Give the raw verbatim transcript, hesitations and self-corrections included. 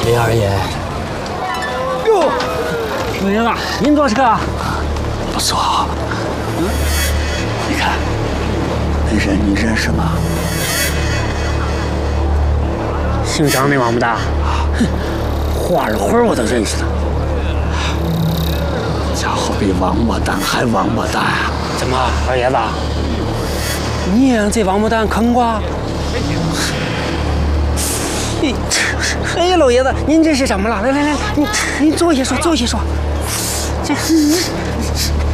李二爷。哟，老爷子，您坐车。 不错。嗯，你看，那人你认识吗？ 姓张的王八蛋。哼，花了会儿我都认识他。 家伙比王八蛋还王八蛋啊！ 怎么，老爷子？你也让这王八蛋坑过？你，哎呀，老爷子，您这是怎么了？来来来，你你坐下说，坐下说。这。